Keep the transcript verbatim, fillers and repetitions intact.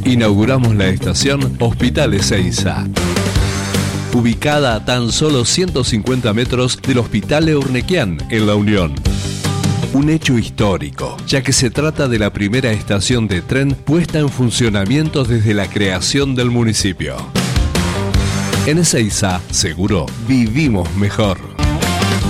Inauguramos la estación Hospital Ezeiza, ubicada a tan solo ciento cincuenta metros del Hospital Eurnequian en La Unión. Un hecho histórico, ya que se trata de la primera estación de tren puesta en funcionamiento desde la creación del municipio. En Ezeiza, seguro, vivimos mejor.